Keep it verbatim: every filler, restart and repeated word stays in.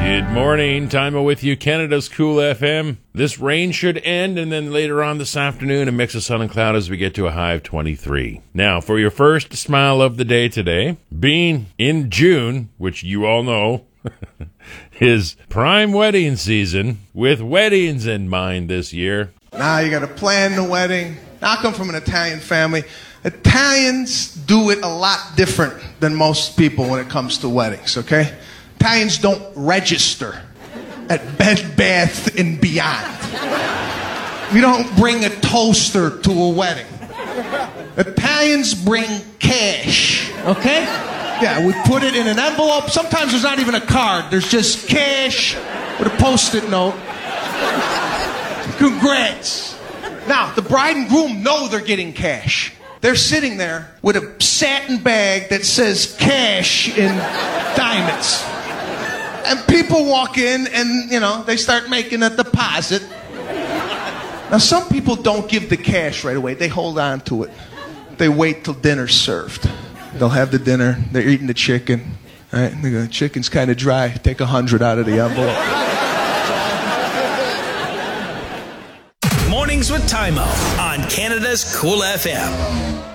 Good morning. Time with you, Canada's Cool F M. This rain should end, and then later on this afternoon, a mix of sun and cloud as we get to a high of twenty-three. Now, for your first smile of the day today, being in June, which you all know, is prime wedding season, with weddings in mind this year. Now you got to plan the wedding. Now I come from an Italian family. Italians do it a lot different than most people when it comes to weddings, okay? Italians don't register at Bed Bath and Beyond. We don't bring a toaster to a wedding. Italians bring cash, okay? Yeah, we put it in an envelope. Sometimes there's not even a card. There's just cash with a Post-it note. Congrats. Now, the bride and groom know they're getting cash. They're sitting there with a satin bag that says cash in diamonds. And people walk in and, you know, they start making a deposit. Now, some people don't give the cash right away. They hold on to it. They wait till dinner's served. They'll have the dinner. They're eating the chicken. All right? They go, the chicken's kind of dry. Take a hundred out of the envelope. Mornings with Timo on Canada's Cool F M.